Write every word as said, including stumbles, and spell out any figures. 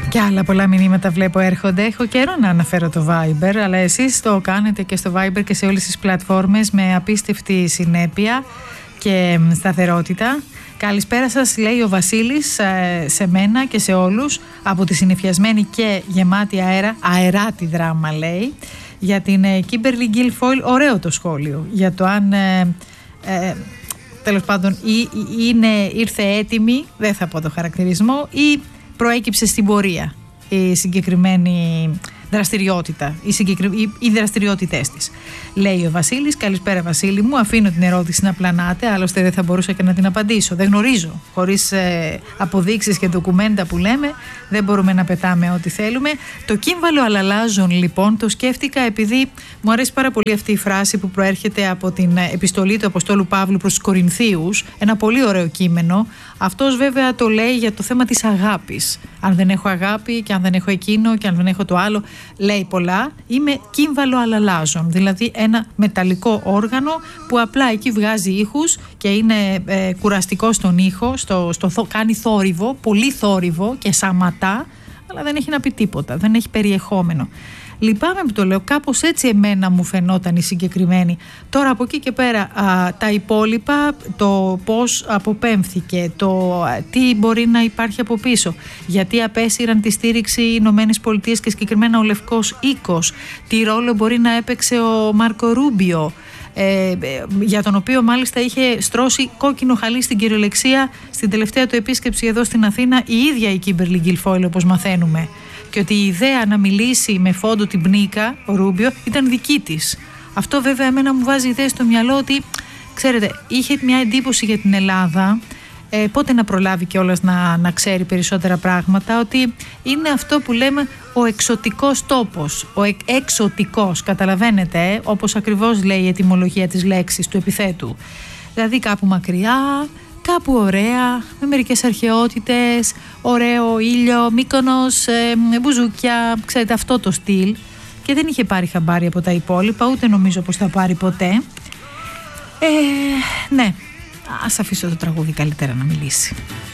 Και άλλα πολλά μηνύματα βλέπω έρχονται. Έχω καιρό να αναφέρω το Viber, αλλά εσείς το κάνετε και στο Viber και σε όλες τις πλατφόρμες με απίστευτη συνέπεια και σταθερότητα. Καλησπέρα σας, λέει ο Βασίλης, σε μένα και σε όλους από τη συνεφιασμένη και γεμάτη αέρα, αεράτη δράμα, λέει, για την Kimberly Guilfoyle. Ωραίο το σχόλιο για το αν ε, ε, τέλος πάντων ή, είναι, ήρθε έτοιμη, δεν θα πω το χαρακτηρισμό, ή προέκυψε στην πορεία η συγκεκριμένη δραστηριότητα, οι, συγκεκρι... οι δραστηριότητές της. Λέει ο Βασίλης. Καλησπέρα, Βασίλη μου. Αφήνω την ερώτηση να πλανάτε, άλλωστε δεν θα μπορούσα και να την απαντήσω. Δεν γνωρίζω. Χωρίς ε, αποδείξεις και ντοκουμέντα που λέμε, δεν μπορούμε να πετάμε ό,τι θέλουμε. Το κύμβαλο αλλαλάζων, λοιπόν, το σκέφτηκα επειδή μου αρέσει πάρα πολύ αυτή η φράση που προέρχεται από την επιστολή του Αποστόλου Παύλου προς τους Κορινθίους. Ένα πολύ ωραίο κείμενο. Αυτός βέβαια το λέει για το θέμα της αγάπης. Αν δεν έχω αγάπη και αν δεν έχω εκείνο και αν δεν έχω το άλλο, λέει πολλά. Είμαι κύμβαλο αλλαλάζων, δηλαδή ένα μεταλλικό όργανο που απλά εκεί βγάζει ήχους και είναι ε, κουραστικό στον ήχο, στο, στο, κάνει θόρυβο, πολύ θόρυβο και σαματά, αλλά δεν έχει να πει τίποτα, δεν έχει περιεχόμενο. Λυπάμαι που το λέω, κάπως έτσι εμένα μου φαινόταν η συγκεκριμένη. Τώρα από εκεί και πέρα α, τα υπόλοιπα, το πώς αποπέμφθηκε, το α, τι μπορεί να υπάρχει από πίσω, γιατί απέσυραν τη στήριξη οι Ηνωμένες Πολιτείες και συγκεκριμένα ο Λευκός Οίκος, τι ρόλο μπορεί να έπαιξε ο Μάρκο Ρούμπιο, ε, για τον οποίο μάλιστα είχε στρώσει κόκκινο χαλί στην κυριολεξία στην τελευταία του επίσκεψη εδώ στην Αθήνα η ίδια η Kimberly Guilfoyle, όπως μαθαίνουμε. Και ότι η ιδέα να μιλήσει με φόντο την πνίκα, ο Ρούμπιο, ήταν δική της. Αυτό βέβαια εμένα μου βάζει ιδέα στο μυαλό ότι, ξέρετε, είχε μια εντύπωση για την Ελλάδα, ε, πότε να προλάβει κιόλας να, να ξέρει περισσότερα πράγματα, ότι είναι αυτό που λέμε ο εξωτικός τόπος, ο εκ, εξωτικός, καταλαβαίνετε, ε, όπως ακριβώς λέει η ετυμολογία της λέξης, του επιθέτου. Δηλαδή κάπου μακριά, κάπου ωραία, με μερικές αρχαιότητες, ωραίο ήλιο, Μύκονος, ε, μπουζούκια, ξέρετε, αυτό το στυλ. Και δεν είχε πάρει χαμπάρι από τα υπόλοιπα, ούτε νομίζω πως θα πάρει ποτέ. Ε, ναι, ας αφήσω το τραγούδι καλύτερα να μιλήσει.